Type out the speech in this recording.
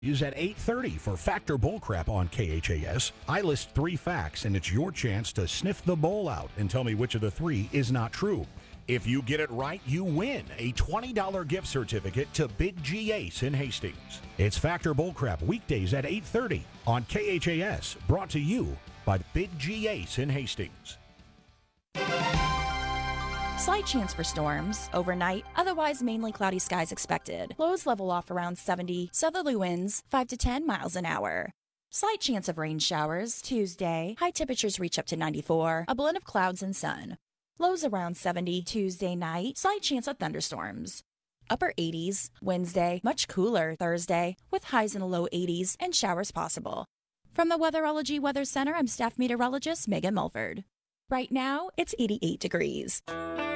Is at 8:30 for Factor Bullcrap on KHAS. I list 3 facts, and it's your chance to sniff the bowl out and tell me which of the 3 is not true. If you get it right, you win a $20 gift certificate to Big G Ace in Hastings. It's Factor Bullcrap weekdays at 8:30 on KHAS, brought to you by Big G Ace in Hastings. Slight chance for storms overnight, otherwise mainly cloudy skies expected. Lows level off around 70, southerly winds 5 to 10 miles an hour. Slight chance of rain showers Tuesday, high temperatures reach up to 94, a blend of clouds and sun. Lows around 70 Tuesday night, slight chance of thunderstorms. Upper 80s Wednesday, much cooler Thursday, with highs in the low 80s and showers possible. From the Weatherology Weather Center, I'm staff meteorologist Megan Mulford. Right now, it's 88 degrees.